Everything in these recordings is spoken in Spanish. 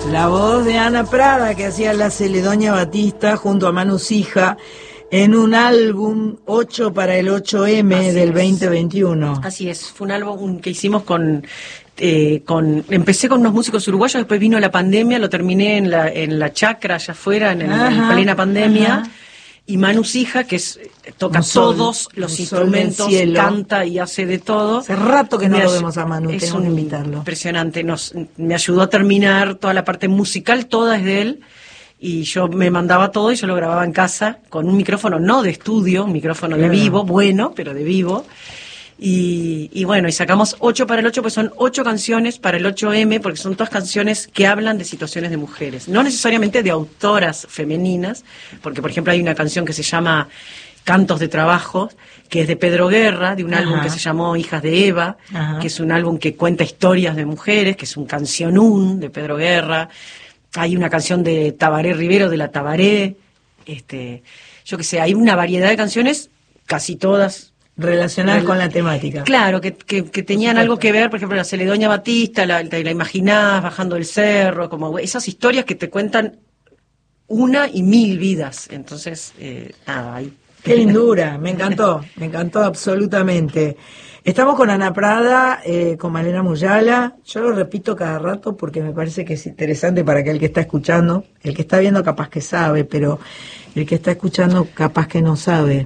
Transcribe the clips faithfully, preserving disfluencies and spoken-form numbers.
La voz de Ana Prada, que hacía la Celedonia Batista junto a Manu Sija en un álbum ocho para el ocho eme Así del es. veinte veintiuno. Así es, fue un álbum que hicimos con... Eh, con empecé con unos músicos uruguayos, después vino la pandemia, lo terminé en la en la chacra allá afuera, en, el, en plena pandemia. Ajá. Y Manu Sija, que es, toca sol, todos los instrumentos, canta y hace de todo. Hace rato que no lo vemos a Manu, tengo que invitarlo. Impresionante, nos, me ayudó a terminar toda la parte musical, toda es de él. Y yo me mandaba todo y yo lo grababa en casa con un micrófono no de estudio, un micrófono claro. de vivo, bueno, pero de vivo. Y, y bueno, y sacamos ocho para el ocho, pues son ocho canciones para el ocho eme, porque son todas canciones que hablan de situaciones de mujeres, no necesariamente de autoras femeninas, porque por ejemplo hay una canción que se llama Cantos de Trabajo, que es de Pedro Guerra, de un Ajá. álbum que se llamó Hijas de Eva, Ajá. que es un álbum que cuenta historias de mujeres, que es un cancionún de Pedro Guerra. Hay una canción de Tabaré Rivero, de la Tabaré, este, yo qué sé, hay una variedad de canciones, casi todas relacionadas con la temática. Claro, que, que, que tenían algo que ver, por ejemplo, la Celedonia Batista, la, la, la imaginás bajando el cerro, como esas historias que te cuentan una y mil vidas. Entonces, eh, nada, ahí. Qué lindura, me encantó, me encantó absolutamente. Estamos con Ana Prada, eh, con Malena Muyala. Yo lo repito cada rato porque me parece que es interesante para aquel que está escuchando. El que está viendo capaz que sabe, pero el que está escuchando capaz que no sabe.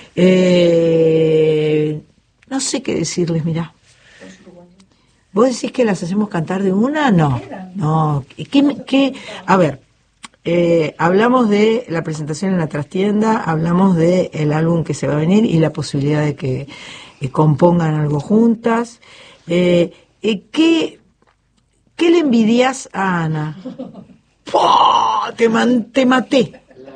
Eh, no sé qué decirles, mirá. ¿Vos decís que las hacemos cantar de una? No, no. ¿Qué, qué? A ver, eh, hablamos de la presentación en la trastienda, hablamos de el álbum que se va a venir y la posibilidad de que eh, compongan algo juntas. Eh, eh, ¿qué, ¿Qué le envidias a Ana? ¡Pah! Te, man, te maté.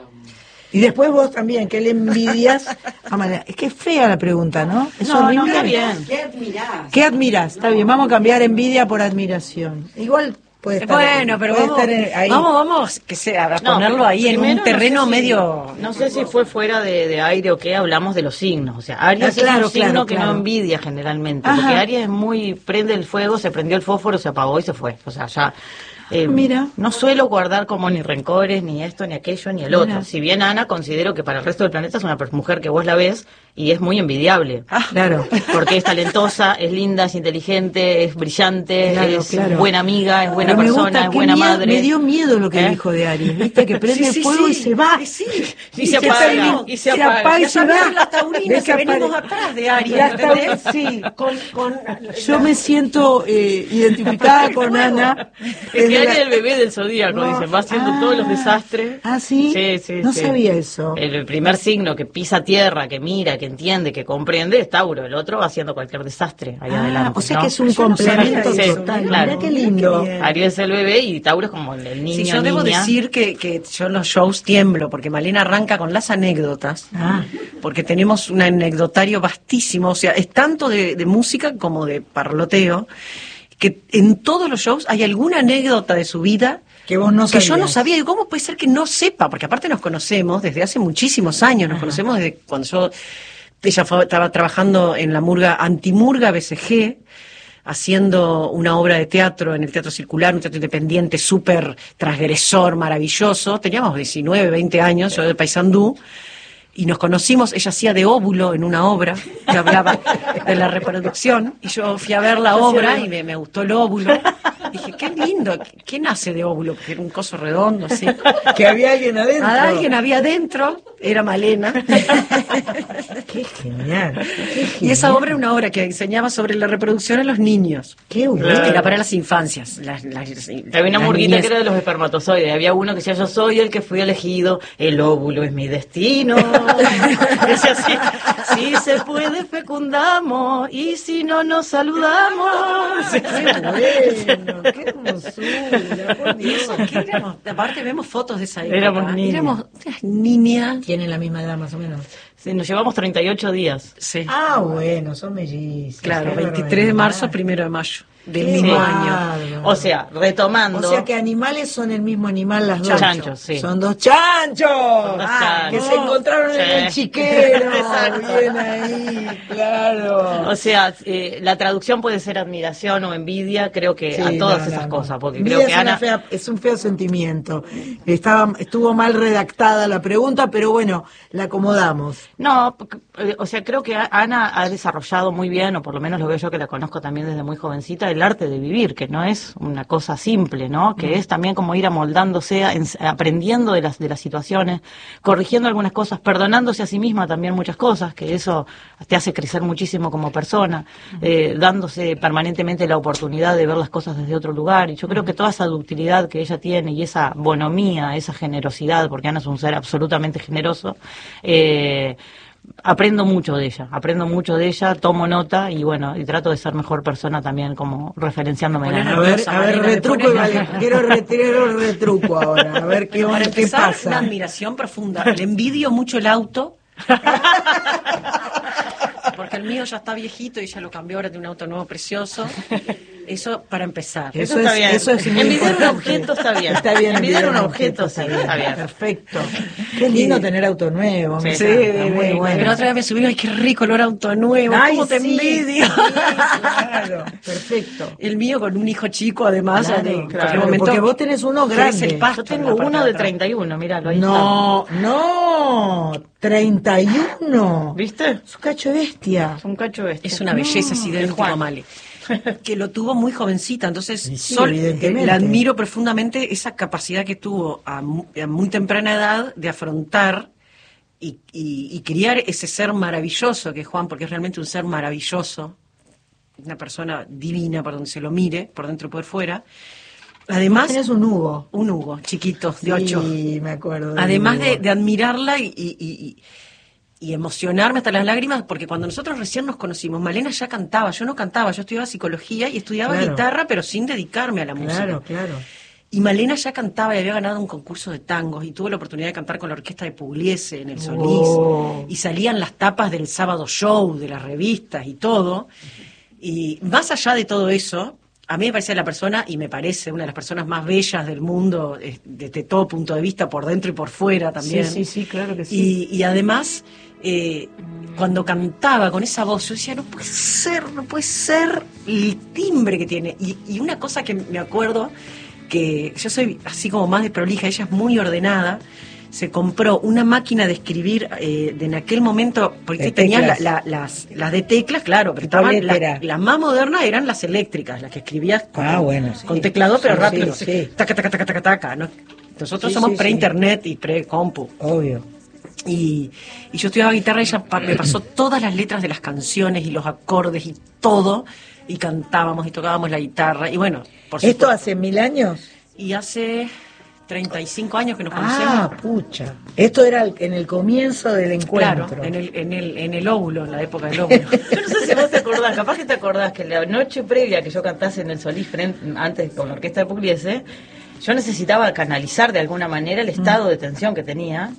Y después vos también, ¿qué le envidias a Malena? Es que es fea la pregunta, ¿no? Es no, horrible. no, está bien. ¿Qué admirás? ¿Qué admirás? Está bien, vamos a cambiar envidia por admiración. Igual puede estar Bueno, pero puede vamos, estar ahí. vamos, vamos, que sea, a No, ponerlo ahí en un terreno no sé si, medio... No sé si fue fuera de, de aire o qué, hablamos de los signos. O sea, Aries ah, claro, es un signo claro, que claro. no envidia generalmente. Ajá. Porque Aries es muy... prende el fuego, se prendió el fósforo, se apagó y se fue. O sea, ya... Eh, Mira. No suelo guardar como ni rencores, ni esto, ni aquello, ni el Mira. otro. Si bien Ana considero que para el resto del planeta es una mujer que vos la ves y es muy envidiable. Ah, claro. Porque es talentosa, es linda, es inteligente, es brillante, Claro, es claro. buena amiga, es buena Pero me persona, gusta, es qué buena miedo, madre. Me dio miedo lo que ¿Eh? dijo de Aries, ¿viste? Que prende Sí, sí, el fuego sí. y se va. Sí. Y, Y se, se apaga, terminó. y se Se apaga. apaga y Ya se sabemos va. las taurinas que Desapare- venimos atrás de Aries, Las ¿entendés? tau- sí. Con, con, Yo me siento eh, identificada con Ana. Es que desde Aries la- es el bebé del zodíaco, No. dicen, va haciendo Ah. todos los desastres. Ah, ¿sí? Sí, sí, No sí. sabía eso. El, el primer signo que pisa tierra, que mira, que entiende, que comprende es Tauro. El otro va haciendo cualquier desastre ahí Ah, adelante. o sea ¿no? que es un Yo no sabía complemento eso, total. claro. Mirá qué lindo. Qué bien. Aries es el bebé y Tauro es como el, el niño, Sí, yo debo niña. decir que, que yo en los shows tiemblo, porque Malena arranca con las anécdotas, Ah. porque tenemos un anecdotario vastísimo, o sea, es tanto de, de música como de parloteo, que en todos los shows hay alguna anécdota de su vida Que vos no que yo no sabías. sabía. ¿Y cómo puede ser que no sepa? Porque aparte nos conocemos desde hace muchísimos años, nos Ajá. conocemos desde cuando yo, ella fue- estaba trabajando en la murga, Antimurga B C G, haciendo una obra de teatro en el Teatro Circular, un teatro independiente súper transgresor, maravilloso. Teníamos diecinueve, veinte años, yo de Paysandú, y nos conocimos. Ella hacía de óvulo en una obra que hablaba de la reproducción, y yo fui a ver la obra y me, me gustó el óvulo. Dije, qué lindo, ¿qué nace de óvulo? Porque era un coso redondo, así. Que había alguien adentro. Ah, alguien había adentro, era Malena. Qué genial. Qué Y esa genial. obra era una obra que enseñaba sobre la reproducción en los niños. Qué bueno. Era para las infancias. Las, las, Había una las murguita niñez. que era de los espermatozoides. Había uno que decía, yo soy el que fui elegido, el óvulo es mi destino. Decía así, si se puede fecundamos, y si no nos saludamos. Qué bueno, qué hermosura, por Y eso, Dios. ¿qué éramos? Aparte vemos fotos de esa época. Éramos niñas. Éramos unas niñas. Tienen la misma edad más o menos. Sí, nos llevamos treinta y ocho días. Sí. Ah, bueno, son mellizas. Claro, Qué veintitrés de barbaridad. marzo, primero de mayo. del Qué mismo bárbaro. año. O sea, retomando. O sea que animales son el mismo animal las dos. Chanchos, sí. Son dos chanchos. Son dos Ah, que chanchos. se encontraron Sí. en el chiquero. Exacto. Bien ahí, claro. O sea, eh, la traducción puede ser admiración o envidia, creo que Sí, a todas no, esas no, no. cosas, porque Envidia creo que es, una Ana... fea- es un feo sentimiento. Estaba, estuvo mal redactada la pregunta, pero bueno, la acomodamos. No, porque, eh, o sea, creo que a- Ana ha desarrollado muy bien, o por lo menos lo veo yo que la conozco también desde muy jovencita, el arte de vivir, que no es una cosa simple, ¿no? Que es también como ir amoldándose, a- en- aprendiendo de las de las situaciones, corrigiendo algunas cosas, perdonándose a sí misma también muchas cosas, que eso te hace crecer muchísimo como persona, eh, dándose permanentemente la oportunidad de ver las cosas desde otro lugar. Y yo creo que toda esa ductilidad que ella tiene y esa bonomía, esa generosidad, porque Ana es un ser absolutamente generoso, eh, aprendo mucho de ella, aprendo mucho de ella, tomo nota y bueno, y trato de ser mejor persona también como referenciándome en Poner A Ana. ver, nerviosa, a ver, Malena, me retruco pones y vale. nerviosa. Quiero retirar el retruco ahora. A ver qué, Para onda, qué empezar, una pasa. admiración profunda. Le envidio mucho el auto. Porque el mío ya está viejito y ya lo cambió, ahora tiene un auto nuevo precioso. Eso para empezar. Eso, Eso está es, bien. eso es muy Envidiar un importante. objeto está bien. Está bien Envidiar un objeto, está sí, bien. está bien. Perfecto. Qué lindo tener auto nuevo. me Sí, encanta, Sí, muy sí, bueno. Pero otra vez me subí, ay, qué rico olor a auto nuevo, Ay, cómo te sí, envidio. sí, claro, perfecto. El mío con un hijo chico, además, Claro, en cualquier claro, momento. porque vos tenés uno querés grande. el pasto Yo en tengo la parte uno de atrás. treinta y uno, míralo, ahí No, no, treinta y uno. está. ¿Viste? Es un cacho bestia. Es un cacho este. Es una belleza, es el idéntico Juan. a Male. Que lo tuvo muy jovencita, entonces Sí, sí, sol- evidentemente. le admiro profundamente esa capacidad que tuvo a, mu- a muy temprana edad de afrontar y, y- y criar ese ser maravilloso que es Juan, porque es realmente un ser maravilloso, una persona divina por donde se lo mire, por dentro y por fuera. Además, Tenés un Hugo. un Hugo chiquito de ocho. Sí, me acuerdo. del Además Hugo. de, de admirarla y, y- y- y emocionarme hasta las lágrimas, porque cuando nosotros recién nos conocimos, Malena ya cantaba, yo no cantaba, yo estudiaba psicología y estudiaba Claro. guitarra, pero sin dedicarme a la música. Claro, claro. Y Malena ya cantaba y había ganado un concurso de tangos y tuve la oportunidad de cantar con la orquesta de Pugliese en el Solís. Oh. Y salían las tapas del Sábado Show, de las revistas y todo. Y más allá de todo eso, a mí me parecía la persona, y me parece una de las personas más bellas del mundo, eh, desde todo punto de vista, por dentro y por fuera también. Sí, sí, sí, claro que sí. Y, y además, eh, cuando cantaba con esa voz, yo decía, no puede ser, no puede ser el timbre que tiene. Y, y una cosa que me acuerdo, que yo soy así como más de prolija, ella es muy ordenada, se compró una máquina de escribir eh, de en aquel momento, porque De tenían la- teclas. la- las, las de teclas, claro, pero Tipo estaban letra. las, las más modernas eran las eléctricas, las que escribías con, Ah, bueno, sí. con teclado, pero Sí, rápido. sí, sí. Taca, taca, taca, taca, taca, ¿no? Nosotros Sí, somos sí, sí. pre-internet y pre-compu. Obvio. Y, y yo estudiaba guitarra y ella pa- me pasó todas las letras de las canciones y los acordes y todo, y cantábamos y tocábamos la guitarra. Y bueno, por ¿Esto supuesto. hace mil años? Y hace treinta y cinco años que nos conocemos. Ah, pucha. Esto era el- en el comienzo del encuentro. Claro, en el, en, el, en el óvulo, en la época del óvulo. Yo no sé si vos te acordás, capaz que te acordás que la noche previa que yo cantase en el Solís, frente- antes con la orquesta de Pugliese, yo necesitaba canalizar de alguna manera el estado de tensión que tenía